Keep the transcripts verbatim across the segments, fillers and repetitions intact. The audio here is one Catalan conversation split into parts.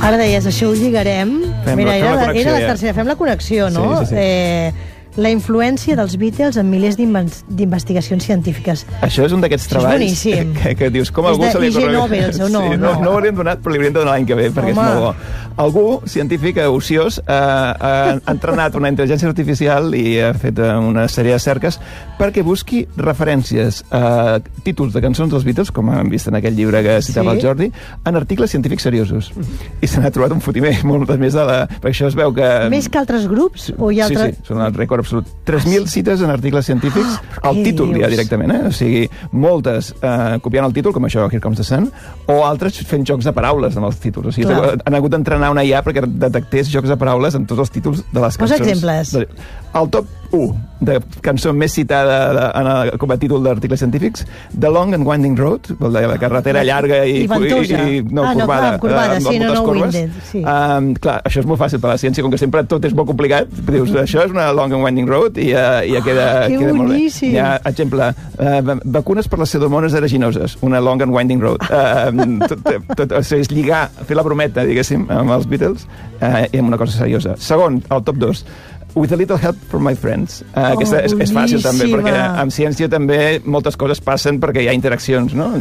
Ara deies, això ho lligarem. Fem Mira, la, era, fem la la, era la ja. tercera, fem la connexió, no? Sí, sí, sí. Eh, la influència dels Beatles en milers d'investigacions científiques. Això és un d'aquests treballs que, que, que dius, com és algú se li Ig Nobel, o no, sí, no, no. no ho hauríem donat, però li hauríem de donar l'any que ve, perquè Home. és molt bo. Algú, científic, ociós, eh, ha entrenat una intel·ligència artificial i ha fet una sèrie de cerques perquè busqui referències a títols de cançons dels Beatles, com hem vist en aquell llibre que citava sí. el Jordi, en articles científics seriosos. I se n'ha trobat un fotimer, molt més de la... Perquè això es veu que... Més que altres grups? O hi ha sí, altres... sí, són el rècord absolut. tres mil cites en articles científics, ah, el títol ja directament, eh? O sigui, moltes eh, copiant el títol, com això, Here Comes the Sun, o altres fent jocs de paraules amb els títols. O sigui, Clar. han hagut d'entrenar una I A perquè detectés jocs de paraules en tots els títols de les cançons. Posa exemples. El top u de cançó més citada de, en el, com a títol d'articles científics, The Long and Winding Road, vol dir la carretera llarga i, I ventosa. I, i no, ah, no, corbada, clar, corbada, amb sí, no, no, curves. winded, sí. Um, clar, això és molt fàcil per a la ciència, com que sempre tot és molt complicat, dius, això és una Long and Winding Road i uh, ja queda, ah, queda molt bé. Hi ha, exemple, uh, vacunes per les pseudomones aeraginoses, una Long and Winding Road. Uh, tot, tot, o sigui, és lligar, fer la brometa, diguéssim, amb els Beatles, uh, i amb una cosa seriosa. Segon, el top dos, With a little help from my friends. Uh, oh, aquesta és, és fàcil també, perquè amb ciència també moltes coses passen perquè hi ha interaccions, no?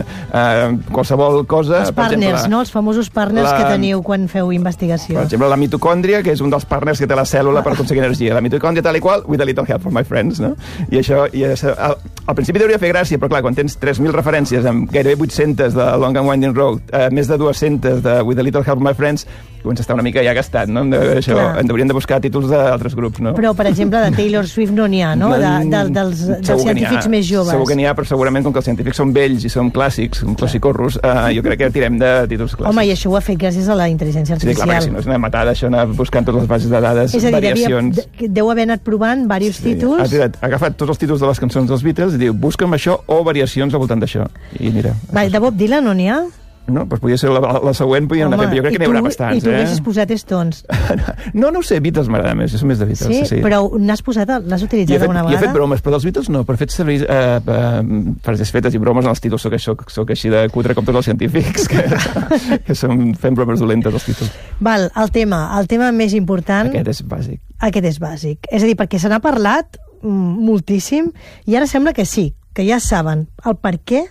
Uh, qualsevol cosa... Els partners, exemple, no? Els famosos partners la, que teniu quan feu investigació. Per exemple, la mitocòndria, que és un dels partners que té la cèl·lula per aconseguir energia. La mitocòndria tal i qual, with a little help from my friends, no? I això, i això al, al principi hauria de fer gràcia, però clar, quan tens tres mil referències amb gairebé vuit-centes de Long and Winding Road, uh, més de dues-centes de with a little help from my friends, comença a estar una mica ja gastat, no? De, això, en haurien de buscar títols d'altres grups, no? Però, per exemple, de Taylor Swift no n'hi ha, no? De, de, dels, dels científics més joves. Segur que n'hi ha, però segurament, com que els científics són vells i són clàssics, són classicorros, uh, jo crec que tirem de títols clàssics. Home, i això ho ha fet gràcies a la intel·ligència artificial. Sí, clar, perquè si no és una matada, això anar buscant totes les bases de dades, és a dir, variacions... Devia, deu haver anat provant diversos sí. títols... Ha, tirat, ha agafat tots els títols de les cançons dels Beatles i diu, busca'm això o variacions al voltant d'això. I mira... Va, de Bob Dylan no n'hi ha? No, doncs podria ser la, la següent, podria anar fent, però jo crec que n'hi haurà bastants. I tu eh? haguessis posat Stones. No, no ho sé, Beatles m'agrada més, jo som més de Beatles. Sí, sí. però n'has posat, l'has utilitzat fet, alguna vegada? Jo he fet bromes, però dels Beatles no, però he fet servir eh, eh, frases fetes i bromes en els títols, soc, soc, soc així de cutre com tots els científics, que, que som, fem bromes dolentes als títols. Val, el tema, el tema més important... Aquest és bàsic. Aquest és bàsic. És a dir, perquè se n'ha parlat moltíssim i ara sembla que sí, que ja saben el per què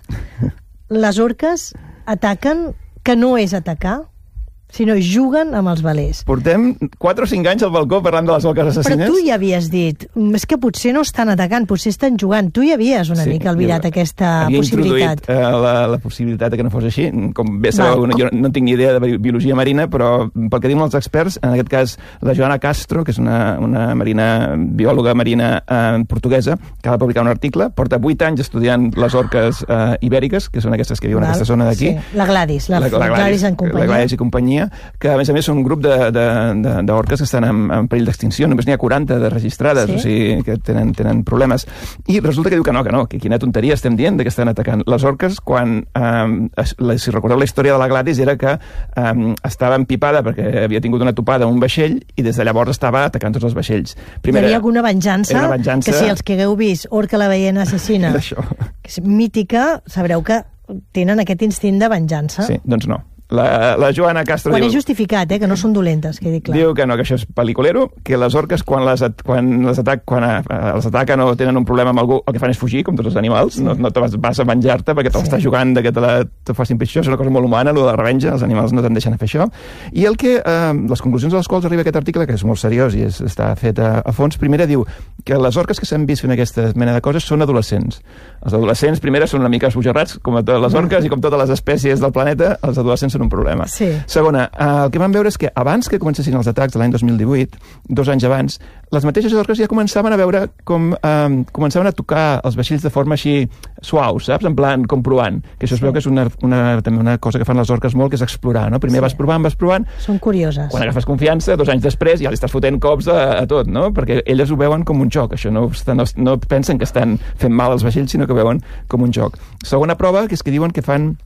les orques ataquen, que no és atacar, sinó juguen amb els velers. Portem quatre o cinc anys al balcó parlant de les orques assassines. Però tu ja havies dit, és que potser no estan atacant, potser estan jugant. Tu ja havies una sí, mica albirat aquesta havia possibilitat. Havia introduït uh, la, la possibilitat de que no fos així. Com bé sabeu, jo no tinc ni idea de biologia marina, però pel que diuen els experts, en aquest cas la Joana Castro, que és una, una marina, biòloga marina uh, portuguesa, que va publicar un article, porta vuit anys estudiant les orques uh, ibèriques, que són aquestes que viuen Val, en aquesta zona d'aquí. Sí. La Gladys, la, la, la, la Gladys en companyia. La Gladys i companyia, que a més a més són un grup d'orques que estan en, en perill d'extinció, només n'hi ha quaranta de registrades, sí? O sigui, que tenen, tenen problemes. I resulta que diu que no, que no, que quina tonteria estem dient de que estan atacant. Les orques, quan, eh, si recordeu la història de la Gladys, era que eh, estava empipada perquè havia tingut una topada amb un vaixell i des de llavors estava atacant tots els vaixells. Primera, hi havia alguna venjança, una venjança, que si els que hagueu vist Orca la ballena assassina, que és mítica, sabreu que tenen aquest instint de venjança. Sí, doncs no. La, la Joana Castro quan diu... és justificat, eh, que no són dolentes, que dic clar. Diu que no, que això és pel·liculero, que les orques quan les, at quan les, atac quan a, a, les ataquen o tenen un problema amb algú, el que fan és fugir, com tots els animals, sí. no, no te vas, vas a menjar-te perquè te l'estàs sí. jugant de que te, la, te facin pitjor, és una cosa molt humana, allò de la revenja, els animals no te'n deixen a fer això. I el que, eh, les conclusions a les quals arriba aquest article, que és molt seriós i és, està fet a, a fons, primera diu que les orques que s'han vist fent aquesta mena de coses són adolescents. Els adolescents, primera, són una mica esbojarrats, com a totes les orques i com totes les espècies del planeta, els adolescents són un problema. Sí. Segona, eh, el que vam veure és que abans que comencessin els atacs de l'any dos mil divuit, dos anys abans, les mateixes orques ja començaven a veure com eh, començaven a tocar els vaixells de forma així suau, saps? En plan, com provant. Que això es sí. veu que és una, una, també una cosa que fan les orques molt, que és explorar, no? Primer sí. vas provant, vas provant... Són curioses. Quan agafes confiança, dos anys després ja li estàs fotent cops a, a tot, no? Perquè elles ho veuen com un joc. Això no, no, no pensen que estan fent mal als vaixells, sinó que veuen com un joc. Segona prova, que és que diuen que fan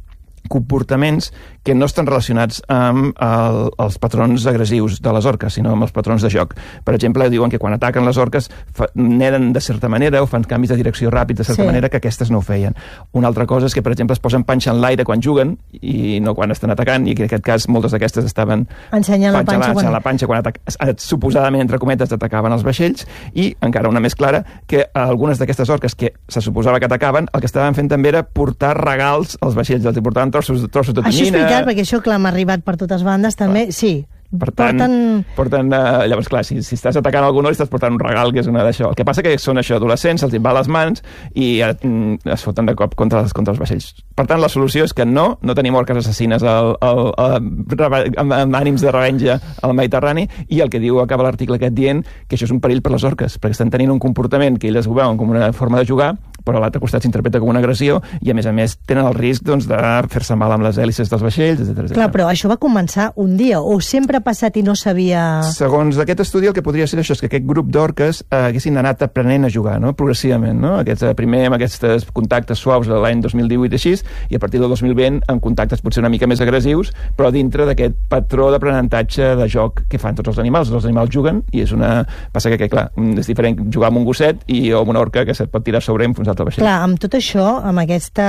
comportaments que no estan relacionats amb el, els patrons agressius de les orques, sinó amb els patrons de joc. Per exemple, diuen que quan ataquen les orques fa, neden de certa manera o fan canvis de direcció ràpid de certa sí. manera que aquestes no ho feien. Una altra cosa és que, per exemple, es posen panxa en l'aire quan juguen i no quan estan atacant, i que en aquest cas moltes d'aquestes estaven ensenyant la panxa, quan... la panxa quan atac... suposadament, entre cometes, atacaven els vaixells, i encara una més clara, que algunes d'aquestes orques que se suposava que atacaven, el que estaven fent també era portar regals als vaixells, els portaven trossos, trossos de tonyina. Això és veritat, perquè això, clar, m'ha arribat per totes bandes, també, clar. Sí. Per tant, porten... porten uh, llavors, clar, si, si estàs atacant algú no li estàs portant un regal, que és una d'això. El que passa que són això, adolescents, se'ls va a les mans i uh, es foten de cop contra els, contra els vaixells. Per tant, la solució és que no, no tenim orques assassines al, al, al, amb, amb ànims de revenja al Mediterrani, i el que diu, acaba l'article aquest dient que això és un perill per les orques, perquè estan tenint un comportament que elles ho veuen com una forma de jugar, però a l'altre costat s'interpreta com una agressió, i a més a més tenen el risc, doncs, de fer-se mal amb les hèlices dels vaixells, etcètera. Clar, però això va començar un dia, o sempre ha passat i no sabia... Segons aquest estudi, el que podria ser això és que aquest grup d'orques eh, haguessin anat aprenent a jugar, no? Progressivament, no? Aquests, eh, primer amb aquests contactes suaus de l'any dos mil divuit així, i a partir del dos mil vint amb contactes potser una mica més agressius, però dintre d'aquest patró d'aprenentatge de joc que fan tots els animals. Els animals juguen, i és una... Passa que, que clar, és diferent jugar amb un gosset i o amb una orca que se't pot tirar sobre enfonsar el vaixell. Clar, amb tot això, amb aquesta...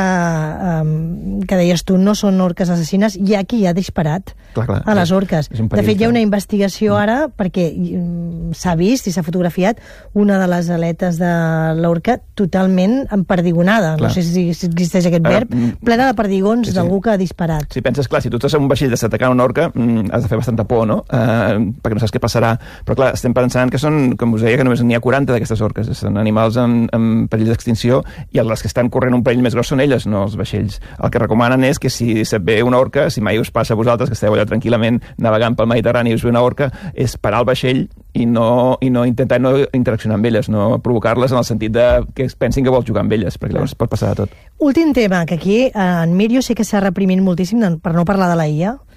Um, que deies tu, no són orques assassines, hi ha qui ha disparat clar, clar, a les orques. De fet, hi ha una investigació ara, perquè s'ha vist i s'ha fotografiat una de les aletes de l'orca totalment emperdigonada. Clar. No sé si existeix aquest verb, uh, plena de perdigons sí, sí. d'algú que ha disparat. Si penses, clar, si tu estàs en un vaixell d'atacant una orca, mm, has de fer bastanta por, no? Uh, perquè no saps què passarà. Però clar, estem pensant que són, com us deia, que només n'hi ha quaranta d'aquestes orques. Són animals en, en perill d'extinció, i les que estan corrent un perill més gros són elles, no els vaixells. El que recomanen és que si se't ve una orca, si mai us passa a vosaltres, que esteu allà tranquil·lament navegant pel Mediterrani i us ve una orca, és parar el vaixell i no, i no intentar no interaccionar amb elles, no provocar-les en el sentit de que es pensin que vols jugar amb elles, perquè llavors pot passar de tot. Últim tema, que aquí en Mirio sé que s'ha reprimint moltíssim per no parlar de la I A,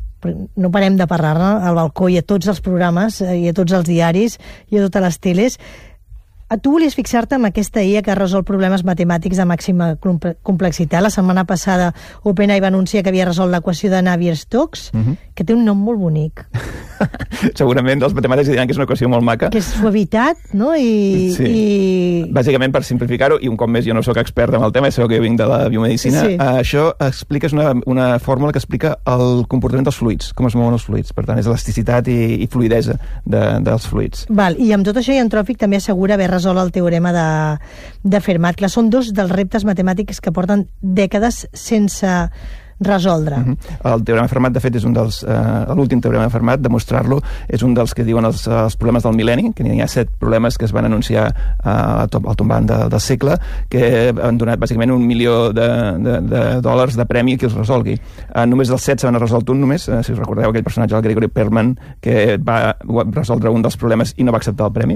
no parem de parlar-ne al balcó i a tots els programes i a tots els diaris i a totes les teles. Tu volies fixar-te en aquesta I A que ha resolt problemes matemàtics de màxima complexitat. La setmana passada OpenAI va anunciar que havia resolt l'equació de Navier-Stokes, uh-huh. que té un nom molt bonic. Segurament els matemàtics diran que és una equació molt maca. Que és suavitat, no? I, sí. i... Bàsicament, per simplificar-ho, i un cop més jo no sóc expert en el tema, sabeu que jo vinc de la biomedicina, sí. uh, això explica, és una, una fórmula que explica el comportament dels fluids, com es mouen els fluids. Per tant, és elasticitat i, i fluidesa de, dels fluids. Val. I amb tot això, Anthropic també assegura haver resolt el teorema de, de Fermat. Clar, són dos dels reptes matemàtics que porten dècades sense resoldre. Uh-huh. El teorema de Fermat, de fet, és un dels... Uh, l'últim teorema de Fermat, demostrar-lo, és un dels que diuen els, els problemes del mil·lenni, que n'hi ha set problemes que es van anunciar uh, al tombant de, del segle, que han donat bàsicament un milió de, de, de dòlars de premi que els resolgui. Uh, només dels set se n'ha resolt un, només, uh, si us recordeu aquell personatge, el Gregory Perman, que va resoldre un dels problemes i no va acceptar el premi.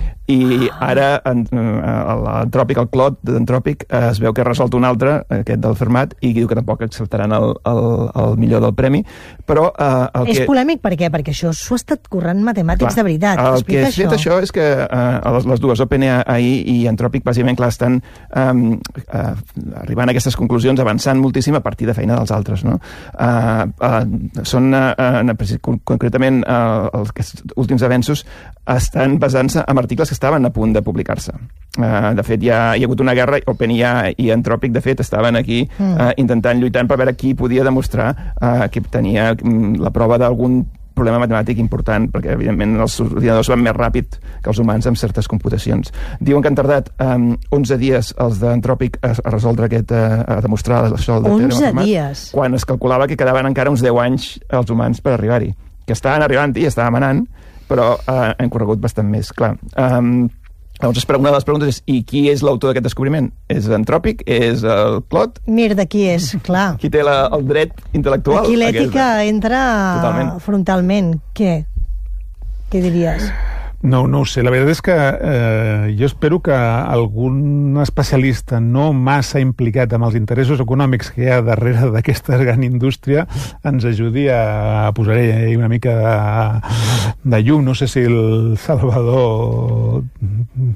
I ara l'Anthropic, el Claude d'Anthropic, es veu que ha resolt un altre, aquest del Fermat, i diu que tampoc acceptaran el, el, el millor del premi, però... Eh, el és que... polèmic per què? Perquè això s'ho ha estat currant matemàtics. Clar, de veritat. El Explica que ha fet això és que eh, les, les dues, OpenAI i Anthropic, bàsicament, clar, estan eh, eh, arribant a aquestes conclusions, avançant moltíssim a partir de feina dels altres, no? Eh, eh, són, eh, concretament, eh, els últims avenços estan basant-se en articles que estaven a punt de publicar-se. Uh, de fet, hi ha, hi ha hagut una guerra, OpenAI i Anthropic, de fet, estaven aquí mm. uh, intentant, lluitant per veure qui podia demostrar uh, que tenia um, la prova d'algun problema matemàtic important, perquè, evidentment, els ordinadors van més ràpid que els humans amb certes computacions. Diuen que han tardat um, onze dies els d'Anthropic a, a resoldre aquest, uh, a demostrar això del teorema de Fermat. onze dies? Quan es calculava que quedaven encara uns deu anys els humans per arribar-hi. Que estaven arribant i estaven anant, però uh, han corregut bastant més, clar. Um, llavors, una de les preguntes és, i qui és l'autor d'aquest descobriment? És Anthropic? És el Claude? Mir de qui és, clar. Qui té la, el dret intel·lectual? Aquí l'ètica aquest... entra Totalment. Frontalment. Què? Què diries? No, no ho sé. La veritat és que eh, jo espero que algun especialista no massa implicat amb els interessos econòmics que hi ha darrere d'aquesta gran indústria ens ajudi a posar-hi una mica de, de llum. No sé si el Salvador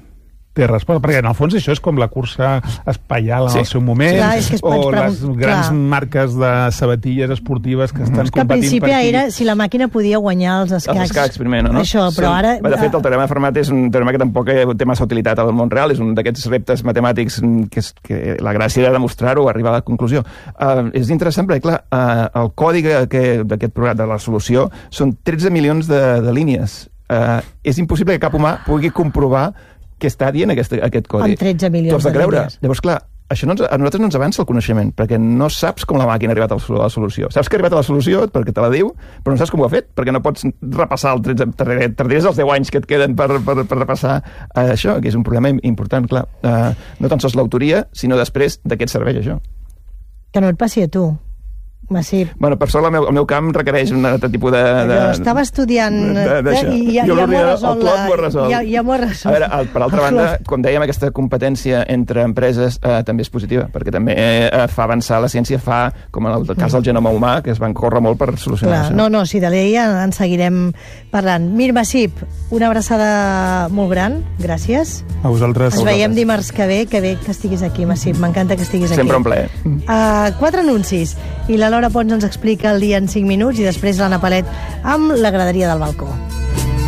té resposta, perquè en el fons això és com la cursa espaial en Sí. el seu moment, Clar, és que es o pot les pregun- grans clar. marques de sabatilles esportives que estan És que al competint principi per aquí. era si la màquina podia guanyar els escacs. Els escacs, primer, no? no? Això, però Són- ara... De fet, el teorema de Fermat és un teorema que tampoc té massa utilitat al món real, és un d'aquests reptes matemàtics que, és, que la gràcia era demostrar-ho, arribar a la conclusió. Uh, és interessant perquè, clar, uh, el codi que- d'aquest programa, de la solució, són tretze milions de, de línies. Uh, és impossible que cap humà pugui comprovar què està dient aquest, aquest codi. Amb tretze milions T'ho has de de creure. línies. Llavors, clar, això no ens, a nosaltres no ens avança el coneixement, perquè no saps com la màquina ha arribat a la, a la solució. Saps que ha arribat a la solució perquè te la diu, però no saps com ho ha fet, perquè no pots repassar el tretze... Tardaries els deu anys que et queden per, per, per repassar uh, això, que és un problema important, clar. Uh, no tan sols l'autoria, sinó després de què et serveix això. Que no et passi a tu. Massip. Bueno, per sort el meu, el meu camp requereix un altre tipus de... de Jo estava estudiant de- d'això. i ja, Jo ja m'ho ha l'ordinador, resolt. el clot m'ho ha resolt. Ja, ja m'ho ha resolt. A veure, el, per altra El banda, clot. com dèiem, aquesta competència entre empreses eh, també és positiva, perquè també eh, fa avançar la ciència, fa, com en el cas del genoma humà, que es van córrer molt per solucionar Clar, això. no, no, si de l'E I A en seguirem parlant. Mir Massip, una abraçada molt gran, gràcies. A vosaltres. Ens veiem dimarts que ve, que bé que estiguis aquí, Massip, m'encanta que estiguis aquí. Sempre un plaer. Uh, quatre anuncis, i la Laura Pons ens explica el dia en cinc minuts, i després l'Anna Palet amb la graderia del balcó.